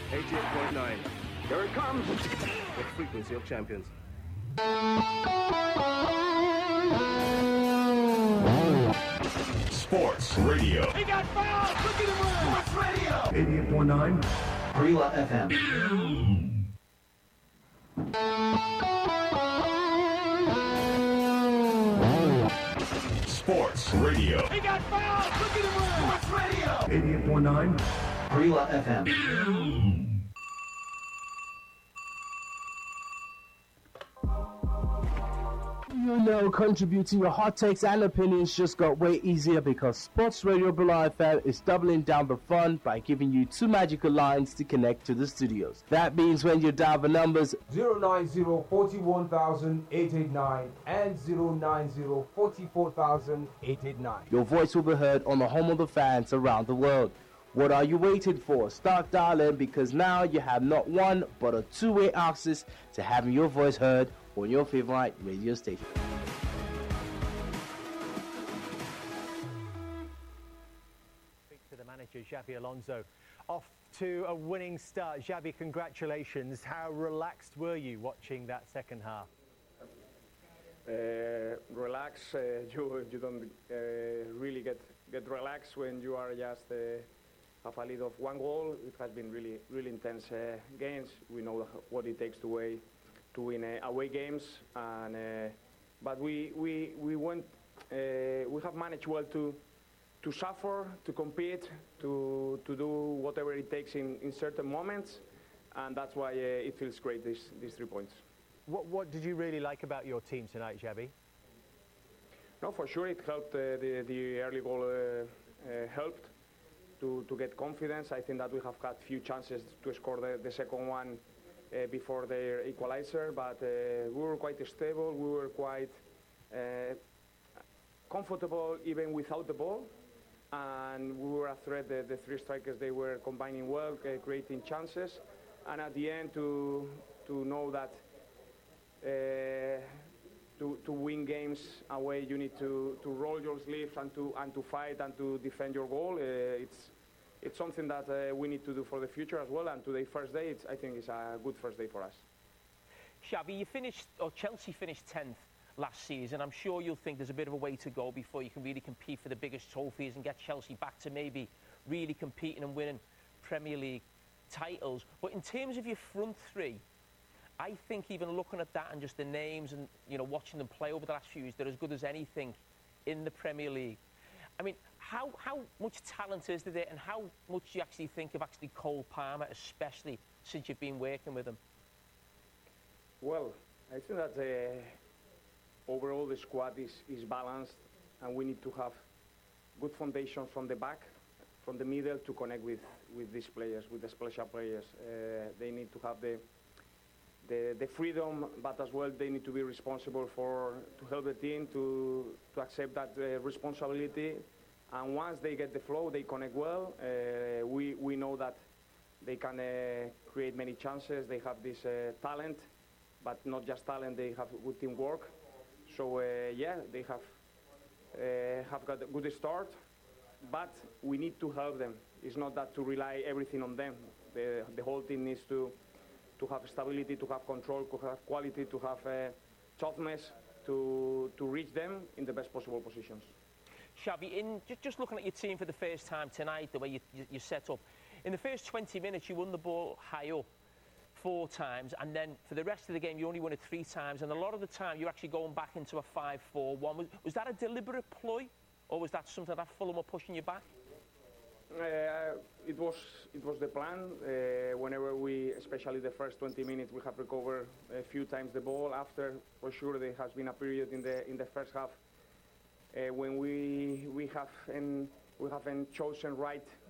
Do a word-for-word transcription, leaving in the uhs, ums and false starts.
eighty-eight point nine. Here it comes. The frequency of champions. Sports Radio. He got fouled. Look at him run. Sports Radio. eighty-eight point nine. Brila F M. Sports Radio. He got fouled. Look at him run. Sports Radio. eighty-eight point nine. Brila F M. You know, contributing your hot takes and opinions just got way easier because Sports Radio Brila F M is doubling down the fun by giving you two magical lines to connect to the studios. That means when you dial the numbers zero nine zero forty-one thousand eight eight nine and zero nine zero forty-four thousand eight eight nine, your voice will be heard on the home of the fans around the world. What are you waiting for? Start dialing because now you have not one but a two-way access to having your voice heard on your favorite radio station. To the manager, Xabi Alonso. Off to a winning start. Xabi, congratulations. How relaxed were you watching that second half? Uh, relax. Uh, you you don't uh, really get get relaxed when you are just uh, have a lead of one goal. It has been really really intense uh, games. We know what it takes to win to win uh, away games, and uh, but we we we went. Uh, we have managed well to. to suffer, to compete, to to do whatever it takes in, in certain moments, and that's why uh, it feels great, these, these three points. What, what did you really like about your team tonight, Xabi? No, for sure it helped, uh, the, the early goal uh, uh, helped to, to get confidence. I think that we have had few chances to score the, the second one uh, before their equalizer, but uh, we were quite stable, we were quite uh, comfortable even without the ball. And we were a threat. The, the three strikers, they were combining well, uh, creating chances, and at the end to to know that uh, to to win games away, you need to to roll your sleeves and to and to fight and to defend your goal. Uh, it's it's something that uh, we need to do for the future as well. And today, first day, it's, I think it's a good first day for us. Xabi, you finished, or Chelsea finished tenth. Last season. I'm sure you'll think there's a bit of a way to go before you can really compete for the biggest trophies and get Chelsea back to maybe really competing and winning Premier League titles. But in terms of your front three, I think even looking at that and just the names and, you know, watching them play over the last few years, they're as good as anything in the Premier League. I mean, how, how much talent is there, and how much do you actually think of actually Cole Palmer, especially since you've been working with him? Well, I think that uh, overall the squad is, is balanced, and we need to have good foundation from the back, from the middle, to connect with, with these players, with the special players. Uh, they need to have the, the the freedom, but as well they need to be responsible for to help the team to to accept that uh, responsibility. And once they get the flow, they connect well. Uh, we we know that they can uh, create many chances. They have this uh, talent, but not just talent. They have good teamwork. So uh, yeah, they have uh, have got a good start, but we need to help them. It's not that to rely everything on them. The the whole team needs to to have stability, to have control, to have quality, to have uh, toughness, to to reach them in the best possible positions. Xabi, in just, just looking at your team for the first time tonight, the way you, you, you set up, in the first twenty minutes you won the ball high up four times, and then for the rest of the game you only won it three times, and a lot of the time you're actually going back into a five four one. Was, was that a deliberate ploy, or was that something that Fulham were pushing you back? Uh, it was it was the plan. Uh, whenever we, especially the first twenty minutes, we have recovered a few times the ball. After, for sure, there has been a period in the in the first half uh, when we we have and we haven't chosen right